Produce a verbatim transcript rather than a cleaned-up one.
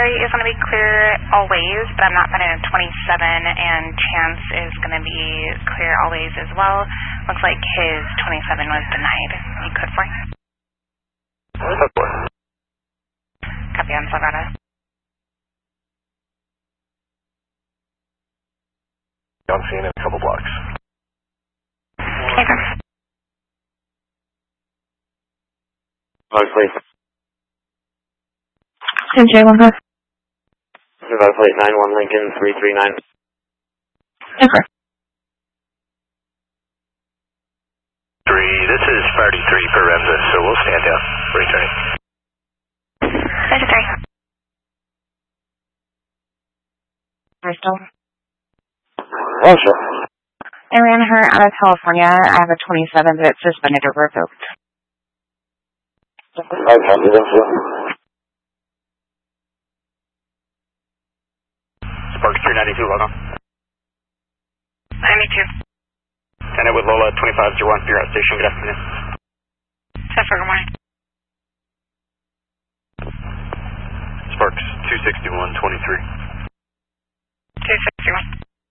Troy is going to be clear always, but I'm not finding a twenty-seven, and Chance is going to be clear always as well. Looks like his twenty-seven was denied. You could for him. Copy on Silverado. I'm seeing in a couple blocks. Okay, sir. Live plate. ten J one five. Live plate nine one Lincoln three three nine. Okay. Three, this is thirty-three per Remza, so we'll stand down. Returning. thirty-three. Bristol. Roger. I ran her out of California. I have a twenty-seven, but it's suspended or revoked. I copy that, sir. Sparks three ninety-two, log on. ninety-two. Tenant with Lola, twenty-five zero one, you're at station, good afternoon. Zephyr, good morning. Sparks two sixty-one twenty-three.